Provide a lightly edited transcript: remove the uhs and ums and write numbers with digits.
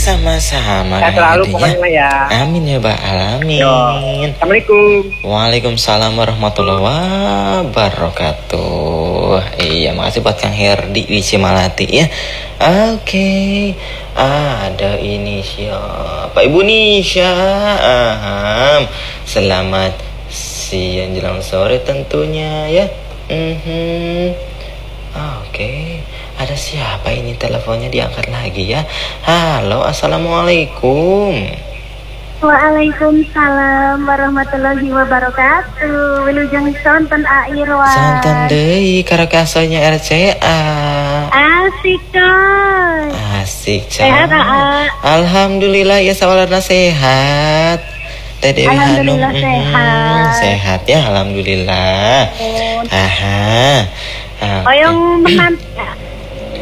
sama-sama. Sehat selalu pokoknya ya. Amin ya Mbak, alamin. Yo. Assalamualaikum. Waalaikumsalam warahmatullahi wabarakatuh. Iya, makasih buat Kang Herdi di Cimalati ya. Oke. Ada ini siapa? Ibu Nisha. Selamat siang jelang sore tentunya ya. Oke. Ada siapa ini, teleponnya diangkat lagi ya. Halo, assalamualaikum. Waalaikumsalam warahmatullahi wabarakatuh. Wilujeng sonten Airwan. Sonten deui karakasonya RCA. Asik coy. Asik coy. Sehat Aa. Alhamdulillah ya, sawarna sehat. Teh Dewi Hanum. Alhamdulillah sehat. Sehat ya, alhamdulillah. Aha. Oyong